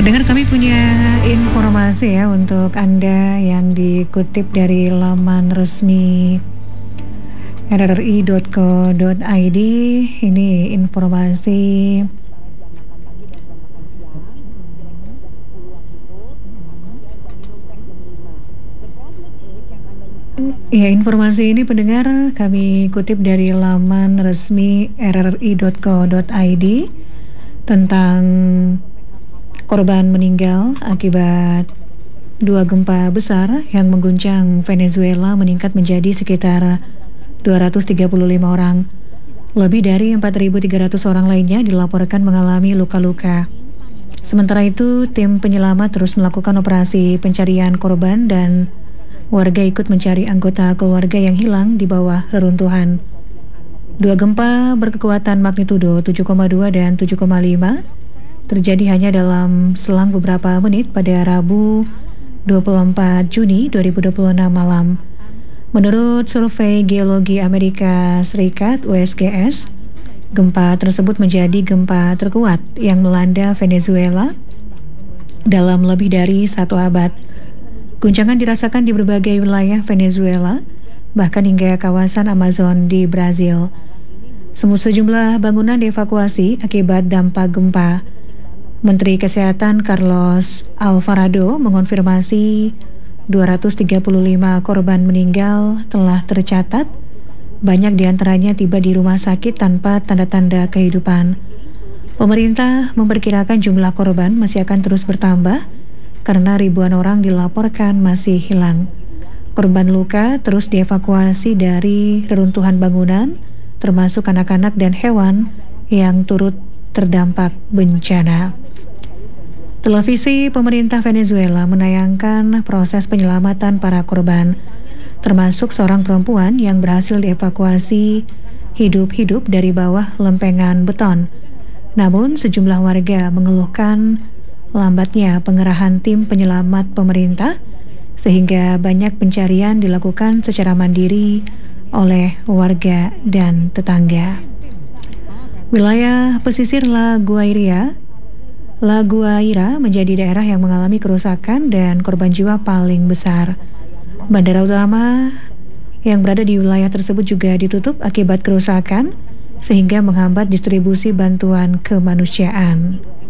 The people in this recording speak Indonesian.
Pendengar, kami punya informasi ya untuk Anda yang dikutip dari laman resmi rri.co.id. Ini informasi informasi ini pendengar kami kutip dari laman resmi rri.co.id tentang korban meninggal akibat dua gempa besar yang mengguncang Venezuela meningkat menjadi sekitar 235 orang. Lebih dari 4.300 orang lainnya dilaporkan mengalami luka-luka. Sementara itu, tim penyelamat terus melakukan operasi pencarian korban dan warga ikut mencari anggota keluarga yang hilang di bawah reruntuhan. Dua gempa berkekuatan magnitudo 7,2 dan 7,5 terjadi hanya dalam selang beberapa menit pada Rabu 24 Juni 2026 malam. Menurut Survei Geologi Amerika Serikat (USGS), gempa tersebut menjadi gempa terkuat yang melanda Venezuela dalam lebih dari satu abad. Guncangan dirasakan di berbagai wilayah Venezuela, bahkan hingga kawasan Amazon di Brazil. Sejumlah bangunan dievakuasi akibat dampak gempa. Menteri Kesehatan Carlos Alvarado mengonfirmasi 235 korban meninggal telah tercatat. Banyak diantaranya tiba di rumah sakit tanpa tanda-tanda kehidupan. Pemerintah memperkirakan jumlah korban masih akan terus bertambah karena ribuan orang dilaporkan masih hilang. Korban luka terus dievakuasi dari reruntuhan bangunan, termasuk anak-anak dan hewan yang turut terdampak bencana. Televisi pemerintah Venezuela menayangkan proses penyelamatan para korban, termasuk seorang perempuan yang berhasil dievakuasi hidup-hidup dari bawah lempengan beton. Namun sejumlah warga mengeluhkan lambatnya pengerahan tim penyelamat pemerintah, sehingga banyak pencarian dilakukan secara mandiri oleh warga dan tetangga. Wilayah pesisir La Guaira menjadi daerah yang mengalami kerusakan dan korban jiwa paling besar. Bandara utama yang berada di wilayah tersebut juga ditutup akibat kerusakan, sehingga menghambat distribusi bantuan kemanusiaan.